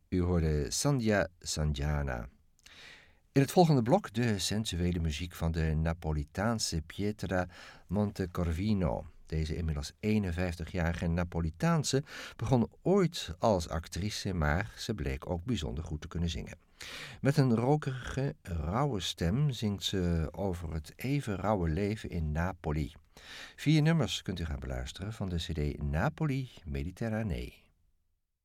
U hoorde Sandhya Sandjana. In het volgende blok de sensuele muziek van de Napolitaanse Pietra Montecorvino. Deze inmiddels 51-jarige Napolitaanse begon ooit als actrice, maar ze bleek ook bijzonder goed te kunnen zingen. Met een rokerige, rauwe stem zingt ze over het even rauwe leven in Napoli. 4 nummers kunt u gaan beluisteren van de cd Napoli Mediterranee.